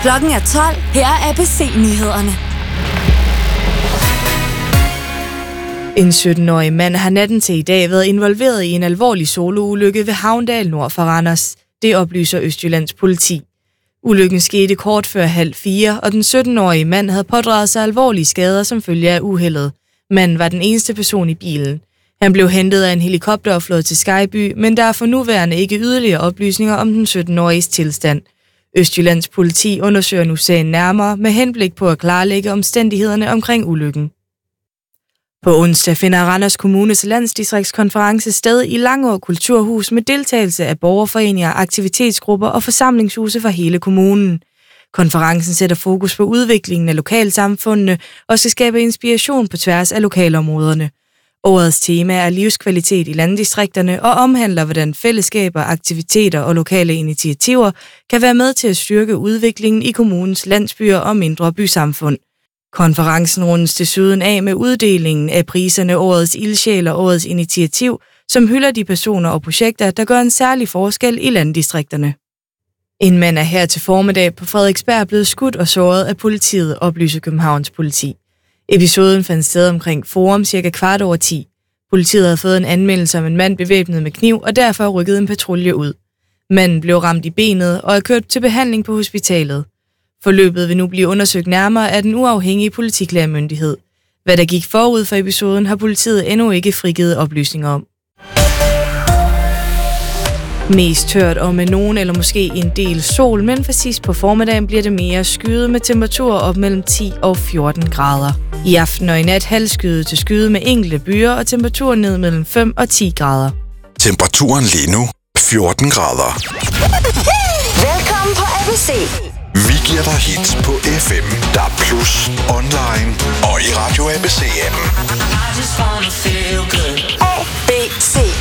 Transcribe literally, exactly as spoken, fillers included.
Klokken er tolv. Her er A B C-nyhederne. En sytten-årig mand har natten til i dag været involveret i en alvorlig soloulykke ved Havndal nord for Randers. Det oplyser Østjyllands politi. Ulykken skete kort før halv fire, og den sytten-årige mand havde pådraget sig alvorlige skader som følge af uheldet. Manden var den eneste person i bilen. Han blev hentet af en helikopter og flået til Skyby, men der er for nuværende ikke yderligere oplysninger om den sytten-åriges tilstand. Østjyllands politi undersøger nu sagen nærmere med henblik på at klarlægge omstændighederne omkring ulykken. På onsdag finder Randers Kommunes landsdistriktskonference sted i Langå Kulturhus med deltagelse af borgerforeninger, aktivitetsgrupper og forsamlingshuse fra hele kommunen. Konferencen sætter fokus på udviklingen af lokalsamfundene og skal skabe inspiration på tværs af lokalområderne. Årets tema er livskvalitet i landdistrikterne og omhandler, hvordan fællesskaber, aktiviteter og lokale initiativer kan være med til at styrke udviklingen i kommunens landsbyer og mindre bysamfund. Konferencen rundes desuden af med uddelingen af priserne Årets Ildsjæl og Årets Initiativ, som hylder de personer og projekter, der gør en særlig forskel i landdistrikterne. En mand er her til formiddag på Frederiksberg blevet skudt og såret af politiet, oplyser Københavns politi. Episoden fandt sted omkring Forum cirka kvart over ti. Politiet havde fået en anmeldelse om en mand bevæbnet med kniv, og derfor rykkede en patrulje ud. Manden blev ramt i benet og er kørt til behandling på hospitalet. Forløbet vil nu blive undersøgt nærmere af den uafhængige politiklagemyndighed. Hvad der gik forud for episoden, har politiet endnu ikke frigivet oplysninger om. Mest tørt og med nogen eller måske en del sol, men for sidst på formiddagen bliver det mere skyet med temperaturer op mellem ti og fjorten grader. I aften og i nat halvskyet til skyet med enkelte byer og temperaturer ned mellem fem og ti grader. Temperaturen lige nu fjorten grader. Velkommen på A B C. Vi giver dig hits på F M, D A B plus, online og i Radio A B C-appen. A B C.